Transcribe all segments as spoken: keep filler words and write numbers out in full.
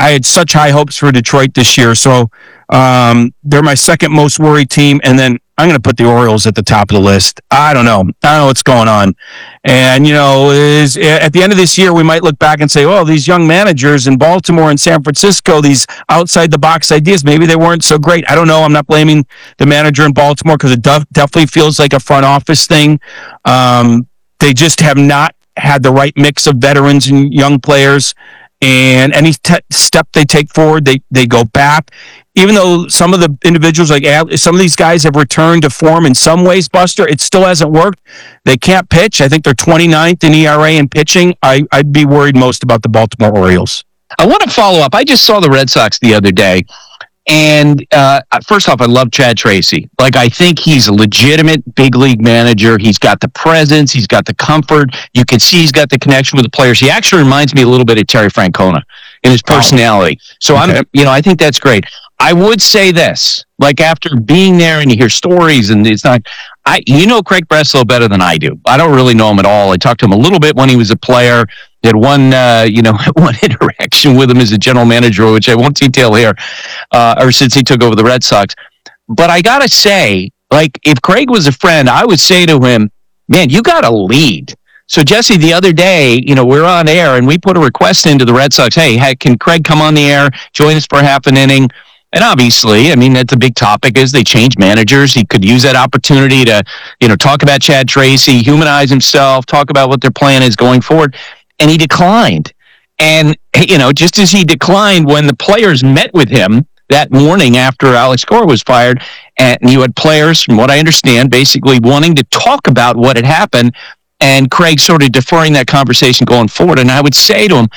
I had such high hopes for Detroit this year. So um, they're my second most worried team. And then I'm going to put the Orioles at the top of the list. I don't know. I don't know what's going on. And, you know, is at the end of this year, we might look back and say, oh, these young managers in Baltimore and San Francisco, these outside the box ideas, maybe they weren't so great. I don't know. I'm not blaming the manager in Baltimore because it def- definitely feels like a front office thing. Um, they just have not had the right mix of veterans and young players. And any te- step they take forward, they, they go back. Even though some of the individuals, like some of these guys have returned to form in some ways, Buster, it still hasn't worked. They can't pitch. I think they're twenty-ninth in E R A in pitching. I, I'd be worried most about the Baltimore Orioles. I want to follow up. I just saw the Red Sox the other day. And uh, first off, I love Chad Tracy. Like, I think he's a legitimate big league manager. He's got the presence. He's got the comfort. You can see he's got the connection with the players. He actually reminds me a little bit of Terry Francona in his personality. So, okay. I'm, you know, I think that's great. I would say this, like after being there and you hear stories and it's not, I, you know Craig Breslow better than I do. I don't really know him at all. I talked to him a little bit when he was a player. Had one, uh, you know, one interaction with him as a general manager, which I won't detail here, uh, or since he took over the Red Sox. But I gotta say, like, if Craig was a friend, I would say to him, man, you gotta lead. So, Jesse, the other day, you know, we're on air and we put a request into the Red Sox. Hey, hey, can Craig come on the air, join us for half an inning? And obviously, I mean, that's a big topic is they change managers. He could use that opportunity to, you know, talk about Chad Tracy, humanize himself, talk about what their plan is going forward. And he declined. And, you know, just as he declined when the players met with him that morning after Alex Cora was fired, and you had players, from what I understand, basically wanting to talk about what had happened, and Craig sort of deferring that conversation going forward. And I would say to him,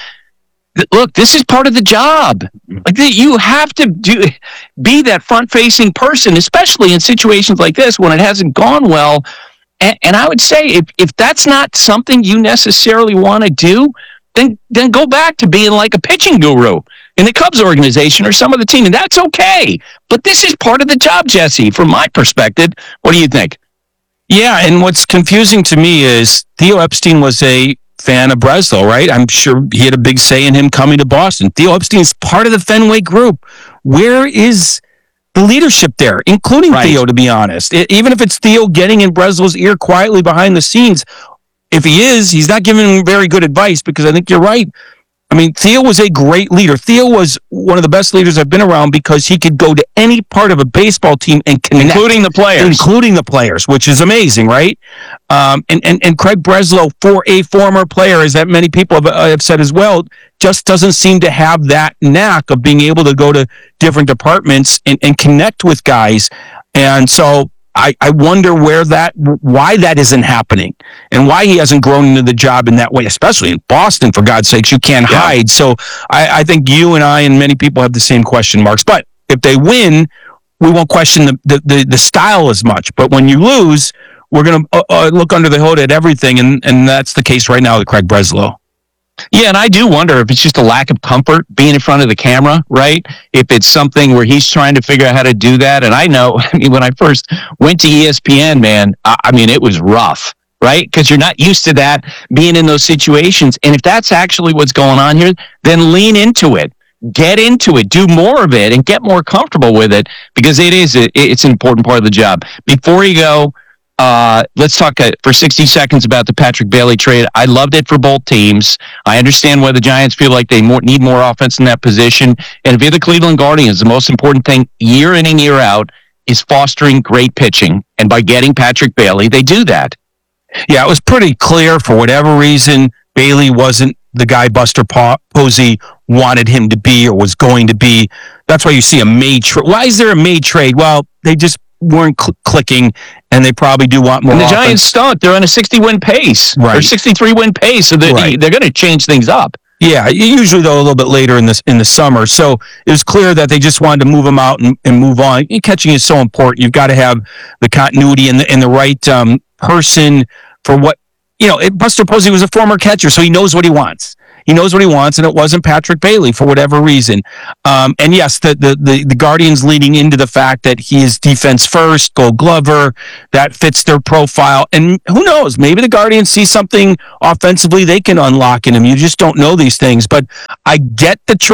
look, this is part of the job. Like, you have to do be that front-facing person, especially in situations like this when it hasn't gone well. And, and I would say if, if that's not something you necessarily want to do, then then go back to being like a pitching guru in the Cubs organization or some other team, and that's okay. But this is part of the job, Jesse, from my perspective. What do you think? Yeah, and what's confusing to me is Theo Epstein was a fan of Breslow, right? I'm sure he had a big say in him coming to Boston. Theo Epstein is part of the Fenway group. Where is the leadership there, including right. Theo, to be honest? It, even if it's Theo getting in Breslow's ear quietly behind the scenes, if he is, he's not giving him very good advice because I think you're right. I mean, Theo was a great leader. Theo was one of the best leaders I've been around because he could go to any part of a baseball team and connect. Including the players. Including the players, which is amazing, right? Um, and, and, and Craig Breslow, for a former player, as that many people have, uh, have said as well, just doesn't seem to have that knack of being able to go to different departments and, and connect with guys. And so I, I wonder where that, why that isn't happening and why he hasn't grown into the job in that way, especially in Boston, for God's sakes, you can't yeah. hide. So I, I think you and I and many people have the same question marks, but if they win, we won't question the, the, the, the style as much. But when you lose, we're going to uh, uh, look under the hood at everything. And, and that's the case right now with Craig Breslow. Yeah, and I do wonder if it's just a lack of comfort being in front of the camera, right? If it's something where he's trying to figure out how to do that. And I know, I mean, when I first went to E S P N, man, I, I mean, it was rough, right? Because you're not used to that, being in those situations. And if that's actually what's going on here, then lean into it. Get into it. Do more of it and get more comfortable with it because it is, it, it's an important part of the job. Before you go, Uh, let's talk uh, for sixty seconds about the Patrick Bailey trade. I loved it for both teams. I understand why the Giants feel like they more, need more offense in that position. And if you're the Cleveland Guardians, the most important thing year in and year out is fostering great pitching. And by getting Patrick Bailey, they do that. Yeah, it was pretty clear for whatever reason, Bailey wasn't the guy Buster Posey wanted him to be or was going to be. That's why you see a made trade. Why is there a made trade? Well, they just weren't cl- clicking, and they probably do want more. And the offense. Giants stunk. They're on a sixty-win pace, right. or sixty-three win pace, so they're, right. they're going to change things up. Yeah, usually though a little bit later in this in the summer. So it was clear that they just wanted to move him out and, and move on. Catching is so important. You've got to have the continuity and the and the right um, person for what you know. It, Buster Posey was a former catcher, so he knows what he wants. He knows what he wants, and it wasn't Patrick Bailey for whatever reason. Um, and yes, the, the the the Guardians leading into the fact that he is defense first, Gold Glover, that fits their profile. And who knows? Maybe the Guardians see something offensively they can unlock in him. You just don't know these things. But I get the trade.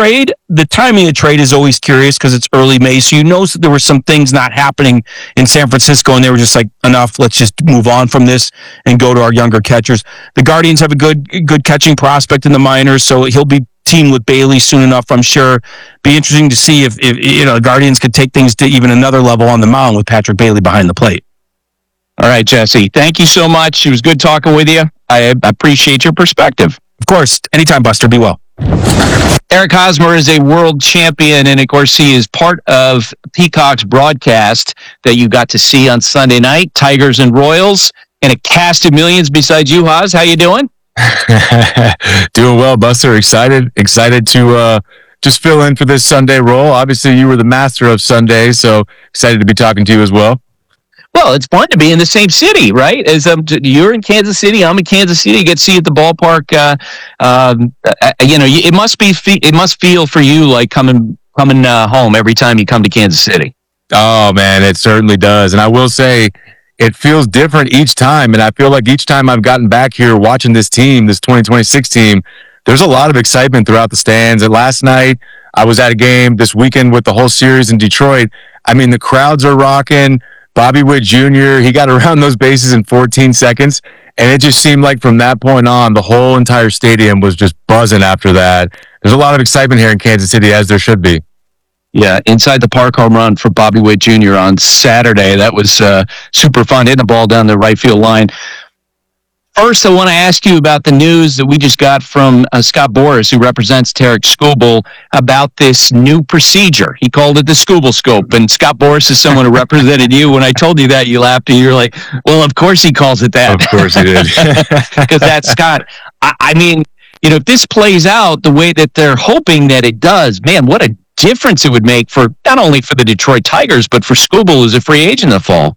the timing of the trade is always curious because it's early May. So you know that there were some things not happening in San Francisco, and they were just like, enough. Let's just move on from this and go to our younger catchers. The Guardians have a good good catching prospect in the minors, so he'll be teamed with Bailey soon enough, I'm sure. Be interesting to see if, if you know the Guardians could take things to even another level on the mound with Patrick Bailey behind the plate. All right, Jesse. Thank you so much. It was good talking with you. I appreciate your perspective. Of course. Anytime, Buster. Be well. Eric Hosmer is a world champion, and of course, he is part of Peacock's broadcast that you got to see on Sunday night, Tigers and Royals, and a cast of millions besides you, Hos. How you doing? Doing well, Buster. Excited, excited to uh, just fill in for this Sunday role. Obviously, you were the master of Sunday, so excited to be talking to you as well. Well, it's fun to be in the same city, right? As um, you're in Kansas City, I'm in Kansas City. You get to see you at the ballpark. Uh, um, uh, you know, it must be it must feel for you like coming coming uh, home every time you come to Kansas City. Oh man, it certainly does. And I will say, it feels different each time. And I feel like each time I've gotten back here watching this team, this twenty twenty-six team, there's a lot of excitement throughout the stands. And last night I was at a game. This weekend with the whole series in Detroit, I mean, the crowds are rocking. Bobby Witt Junior, he got around those bases in fourteen seconds, and it just seemed like from that point on, the whole entire stadium was just buzzing after that. There's a lot of excitement here in Kansas City, as there should be. Yeah, inside the park home run for Bobby Witt Junior on Saturday. That was uh, super fun, hitting the ball down the right field line. First, I want to ask you about the news that we just got from uh, Scott Boras, who represents Tarik Skubal, about this new procedure. He called it the Skubal scope. And Scott Boras is someone who represented you. When I told you that, you laughed and you're like, well, of course he calls it that. Of course he did. Because that's Scott. I, I mean, you know, if this plays out the way that they're hoping that it does, man, what a difference it would make for not only for the Detroit Tigers, but for Skubal as a free agent in the fall.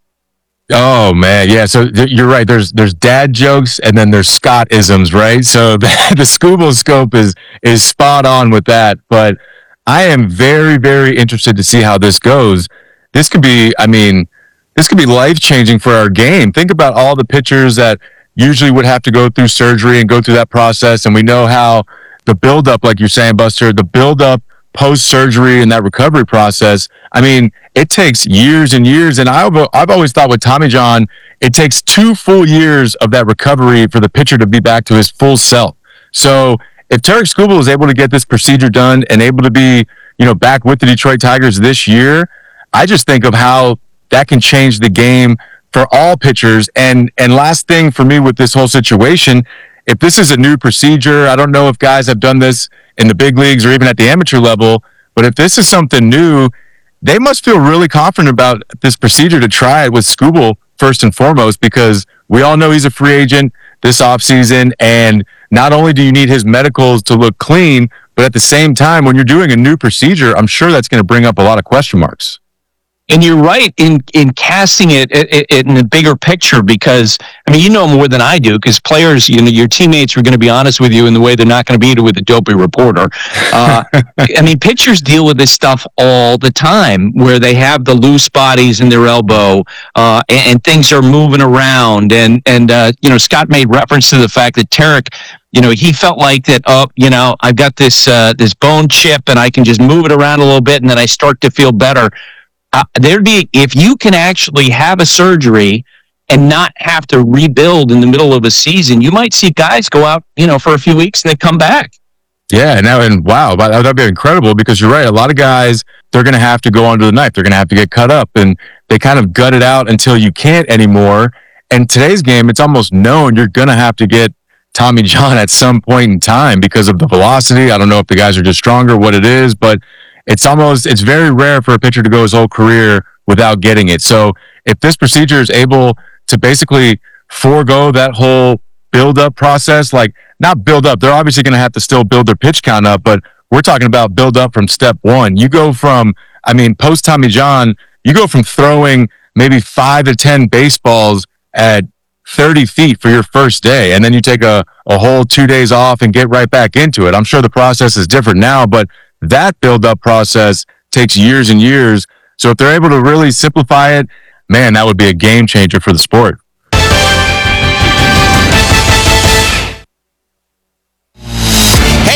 Oh man, yeah. So th- you're right. There's there's dad jokes and then there's Scott isms, right? So the, the Skubal scope is is spot on with that. But I am very very interested to see how this goes. This could be, I mean, this could be life changing for our game. Think about all the pitchers that usually would have to go through surgery and go through that process, and we know how the buildup, like you're saying, Buster, the buildup post surgery and that recovery process. I mean, it takes years and years. And I've, I've always thought with Tommy John, it takes two full years of that recovery for the pitcher to be back to his full self. So if Tarik Skubal is able to get this procedure done and able to be, you know, back with the Detroit Tigers this year, I just think of how that can change the game for all pitchers. And, and last thing for me with this whole situation, if this is a new procedure, I don't know if guys have done this in the big leagues or even at the amateur level, but if this is something new, they must feel really confident about this procedure to try it with Skubal first and foremost, because we all know he's a free agent this offseason, and not only do you need his medicals to look clean, but at the same time, when you're doing a new procedure, I'm sure that's going to bring up a lot of question marks. And you're right in, in casting it, it, it in the bigger picture, because, I mean, you know more than I do, because players, you know, your teammates are going to be honest with you in the way they're not going to be with a dopey reporter. Uh, I mean, pitchers deal with this stuff all the time, where they have the loose bodies in their elbow, uh, and, and things are moving around. And, and uh, you know, Scott made reference to the fact that Tarik, you know, he felt like that, oh, you know, I've got this, uh, this bone chip and I can just move it around a little bit and then I start to feel better. Uh, there'd be, if you can actually have a surgery and not have to rebuild in the middle of a season, you might see guys go out, you know, for a few weeks and they come back. Yeah, and, now, and wow, that would be incredible, because you're right. A lot of guys, they're going to have to go under the knife. They're going to have to get cut up, and they kind of gut it out until you can't anymore. And today's game, it's almost known you're going to have to get Tommy John at some point in time because of the velocity. I don't know if the guys are just stronger, what it is, but it's almost, it's very rare for a pitcher to go his whole career without getting it. So if this procedure is able to basically forego that whole build-up process, like not build up, they're obviously going to have to still build their pitch count up, but we're talking about build up from step one. You go from, I mean, post Tommy John, you go from throwing maybe five to ten baseballs at thirty feet for your first day, and then you take a, a whole two days off and get right back into it. I'm sure the process is different now, but that build-up process takes years and years. So if they're able to really simplify it, man, that would be a game changer for the sport. Hey,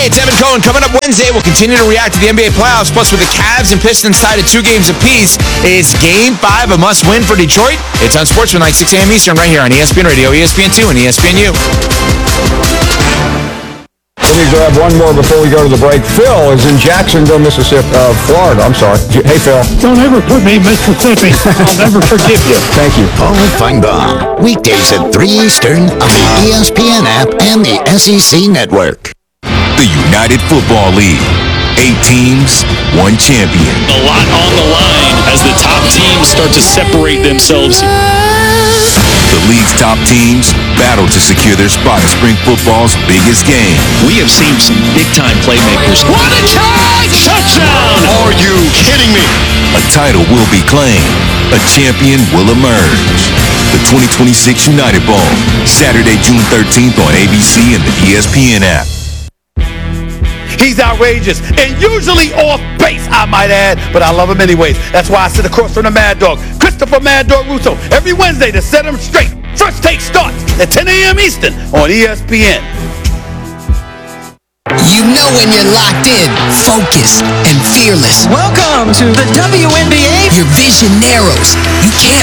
Hey, it's Evan Cohen. Coming up Wednesday, we'll continue to react to the N B A playoffs. Plus, with the Cavs and Pistons tied at two games apiece, is Game five a must-win for Detroit? It's on Sportsmanlike, six a.m. Eastern, right here on E S P N Radio, E S P N two, and E S P N U. Let me grab one more before we go to the break. Phil is in Jacksonville, Mississippi, uh, Florida. I'm sorry. Hey, Phil. Don't ever put me in Mississippi. I'll never forgive you. Thank you. Paul Feinbaum, weekdays at three Eastern on the E S P N app and the S E C Network. The United Football League. Eight teams, one champion. A lot on the line as the top teams start to separate themselves. The league's top teams battle to secure their spot in spring football's biggest game. We have seen some big-time playmakers. What a catch! Touchdown! Are you kidding me? A title will be claimed. A champion will emerge. The twenty twenty-six United Bowl, Saturday, June thirteenth on A B C and the E S P N app. He's outrageous and usually off base, I might add, but I love him anyways. That's why I sit across from the Mad Dog, Christopher Mad Dog Russo, every Wednesday to set him straight. First Take starts at ten a.m. Eastern on E S P N. You know when you're locked in, focused, and fearless. Welcome to the W N B A. Your vision narrows. You can't